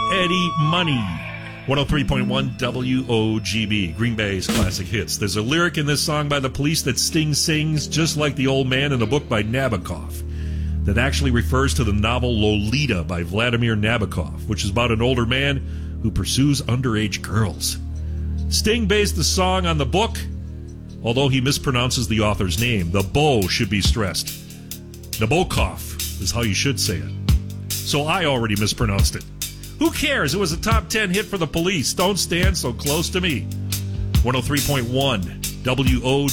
Eddie Money. 103.1 WOGB, Green Bay's classic hits. There's a lyric in this song by The Police that Sting sings just like the old man in a book by Nabokov that actually refers to the novel Lolita by Vladimir Nabokov, which is about an older man who pursues underage girls. Sting based the song on the book, although he mispronounces the author's name. The bow should be stressed. Nabokov is how you should say it. So I already mispronounced it. Who cares? It was a top 10 hit for The Police. Don't stand so close to me. 103.1 WOGB.